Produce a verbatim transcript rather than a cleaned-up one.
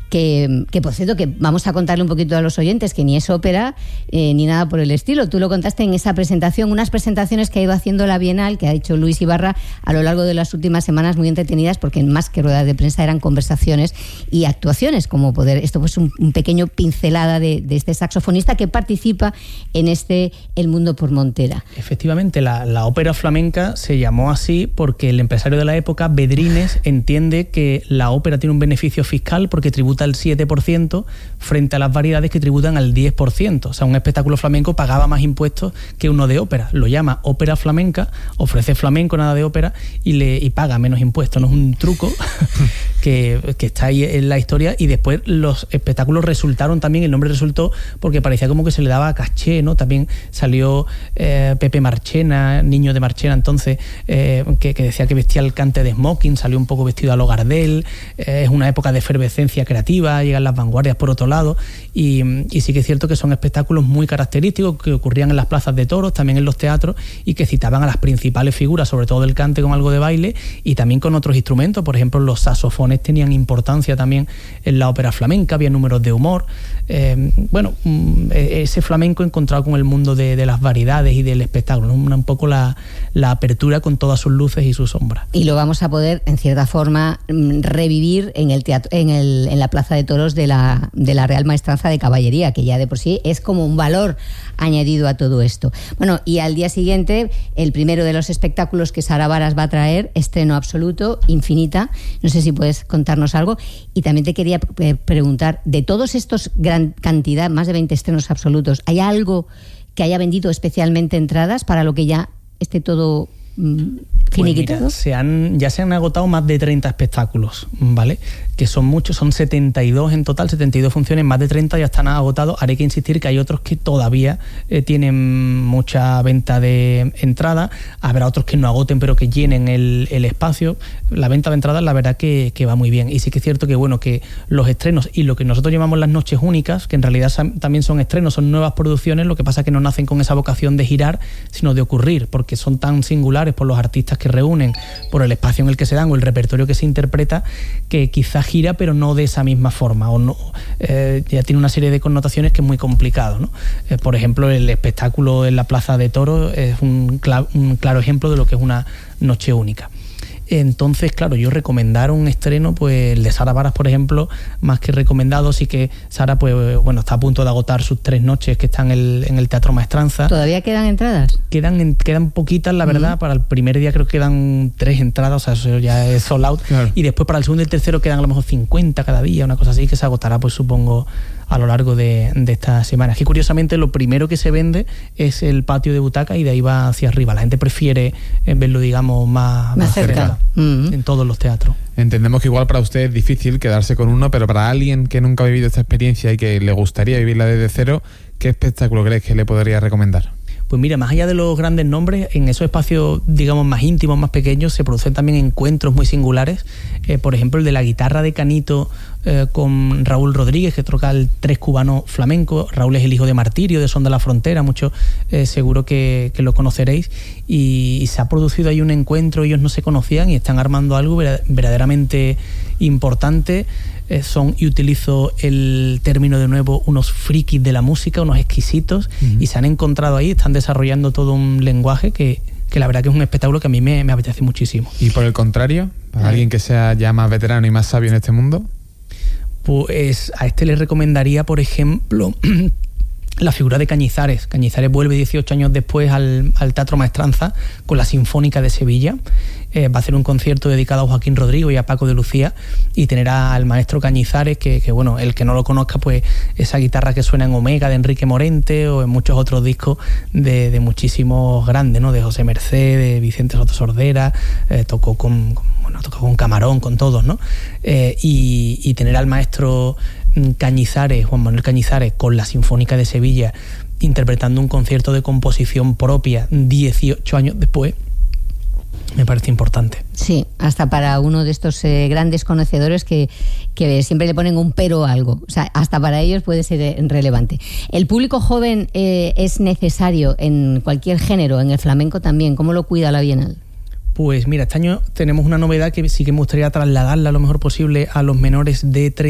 que, que por cierto, que vamos a contarle un poquito a los oyentes que ni es ópera eh, ni nada por el estilo. Tú lo contaste en esa presentación, unas presentaciones que ha ido haciendo la Bienal, que ha hecho Luis Ibarra a lo largo de las últimas semanas, muy entretenidas, porque más que ruedas de prensa eran conversaciones y actuaciones, como poder, esto pues un, un pequeño pincelada de, de este saxofonista que participa en este El Mundo por Montera. Efectivamente, la, la ópera flamenca se llamó así porque el empresario de la época, Bedrines, entiende que la ópera tiene un beneficio fiscal porque tributa el siete por ciento frente a las variedades que tributan al diez por ciento. O sea, un espectáculo flamenco pagaba más impuestos que uno de ópera. Lo llama ópera flamenca, ofrece flamenco, nada de ópera, y, le, y paga menos impuestos. No es un truco que, que está ahí en la historia. Y después los espectáculos resultaron también, el nombre resultó porque parecía como que se le daba caché, ¿no? También salió eh, Pepe Marchena, niño de Marchena entonces, eh, que, que decía que vestía el cante de smoking, salió un poco vestido a lo Gardel. Eh, es una época de efervescencia creativa, llegan las vanguardias por otro lado, y, y sí que es cierto que son espectáculos muy característicos que ocurrían en las plazas de toros, también en los teatros, y que citaban a las principales figuras, sobre todo del cante con algo de baile y también con otros instrumentos. Por ejemplo, los saxofones tenían importancia también en la ópera flamenca, había números de humor. Eh, bueno, ese flamenco encontrado con el mundo de, de las variedades y del espectáculo, una, un poco la, la apertura con todas sus luces y sus sombras. Y lo vamos a poder, en cierta forma, revivir en el teatro, en, el, en la Plaza de Toros de la, de la Real Maestranza de Caballería, que ya de por sí es como un valor añadido a todo esto. Bueno, y al día siguiente, el primero de los espectáculos que Sara Varas va a traer, estreno absoluto, Infinita. No sé si puedes contarnos algo. Y también te quería preguntar, de todos estos gran cantidad, más de veinte estrenos absolutos, ¿hay algo que haya vendido especialmente entradas para lo que ya esté todo mmm, finiquitado? Pues mira, se han, ya se han agotado más de treinta espectáculos, ¿vale? Que son muchos, son setenta y dos en total, setenta y dos funciones, más de treinta ya están agotados. Haré que insistir que hay otros que todavía eh, tienen mucha venta de entrada, habrá otros que no agoten pero que llenen el, el espacio. La venta de entradas la verdad que, que va muy bien, y sí que es cierto que bueno, que los estrenos y lo que nosotros llamamos las noches únicas, que en realidad también son estrenos, son nuevas producciones, lo que pasa es que no nacen con esa vocación de girar, sino de ocurrir, porque son tan singulares por los artistas que reúnen, por el espacio en el que se dan o el repertorio que se interpreta, que quizás gira pero no de esa misma forma, o no, eh, ya tiene una serie de connotaciones que es muy complicado, ¿no? Eh, por ejemplo, el espectáculo en la Plaza de Toros es un, cl- un claro ejemplo de lo que es una noche única. Entonces, claro, yo recomendar un estreno, pues el de Sara Varas, por ejemplo, más que recomendado. Sí que Sara, pues bueno, está a punto de agotar sus tres noches que están en el, en el Teatro Maestranza. ¿Todavía quedan entradas? Quedan, quedan poquitas, la verdad. Mm. Para el primer día creo que quedan tres entradas, o sea, eso ya es sold out. Claro. Y después para el segundo y el tercero quedan a lo mejor cincuenta cada día, una cosa así, que se agotará, pues supongo, a lo largo de, de esta semana. Aquí, curiosamente, lo primero que se vende es el patio de butaca y de ahí va hacia arriba. La gente prefiere verlo, digamos, más, más, más cerca, cerca. Mm-hmm. En todos los teatros. Entendemos que igual para usted es difícil quedarse con uno, pero para alguien que nunca ha vivido esta experiencia y que le gustaría vivirla desde cero, ¿qué espectáculo crees que le podría recomendar? Pues mira, más allá de los grandes nombres, en esos espacios, digamos, más íntimos, más pequeños, se producen también encuentros muy singulares. Eh, por ejemplo, el de la guitarra de Canito eh, con Raúl Rodríguez, que toca el tres cubano flamenco. Raúl es el hijo de Martirio, de Son de la Frontera, muchos eh, seguro que, que lo conoceréis. Y, y se ha producido ahí un encuentro, ellos no se conocían y están armando algo verdaderamente importante. Eh, son, y utilizo el término de nuevo, unos frikis de la música, unos exquisitos, uh-huh. y se han encontrado ahí, están desarrollando todo un lenguaje que, que la verdad que es un espectáculo que a mí me, me apetece muchísimo. ¿Y por el contrario, para ¿Eh? alguien que sea ya más veterano y más sabio en este mundo? Pues a este le recomendaría, por ejemplo, la figura de Cañizares. Cañizares vuelve dieciocho años después al, al Teatro Maestranza con la Sinfónica de Sevilla. Eh, va a hacer un concierto dedicado a Joaquín Rodrigo y a Paco de Lucía, y tener al maestro Cañizares, que, que bueno, el que no lo conozca, pues esa guitarra que suena en Omega de Enrique Morente o en muchos otros discos de, de muchísimos grandes, ¿no? De José Mercé, de Vicente Soto Sordera, eh, tocó con, con bueno, tocó con Camarón, con todos, ¿no? Eh, y, y tener al maestro Cañizares, Juan Manuel Cañizares, con la Sinfónica de Sevilla, interpretando un concierto de composición propia dieciocho años después, me parece importante. Sí, hasta para uno de estos eh, grandes conocedores que, que siempre le ponen un pero a algo. O sea, hasta para ellos puede ser eh, relevante. ¿El público joven eh, es necesario en cualquier género, en el flamenco también? ¿Cómo lo cuida la Bienal? Pues mira, este año tenemos una novedad que sí que me gustaría trasladarla lo mejor posible a los menores de treinta